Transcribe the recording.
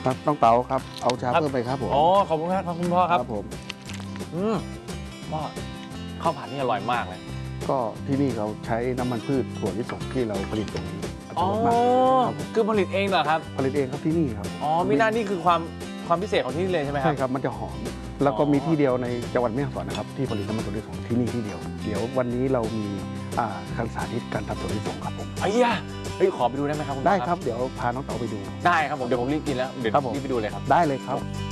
ครับน้องเต๋าครับเอาชาเพิ่มไปครับผมอ๋อขอบคุณมากครับคุณพ่อครับผมพ่อข้าวผัดนี่อร่อยมากเลยก็ที่นี่เขาใช้น้ำมันพืชถั่วลิสงที่เราผลิตตรงนี้อัตอ๋อโนมัติครับคือผลิตเองเหรอครับผลิตเองครับที่นี่ครับอ๋อมีหน้านี่คือความพิเศษของที่นี่เลยใช่ไหมครับใช่ครับมันจะหอมแล้วก็มีที่เดียวในจังหวัดแม่ฮ่องสอนนะครับที่ผลิตน้ำมันถั่วลิสงที่นี่ที่เดียวเดี๋ยววันนี้เรามีการสาธิตการทำถั่วลิสงครับผมไอ้ยะเฮ้ยขอไปดูได้ไหมครับคุณพ่อได้ครับเดี๋ยวพาน้องเต๋าไปดูได้ครับผมเดี๋ยวผมรีบกินแล้วเดี๋ยวรีบไปดูเลยครับได้เลยครับ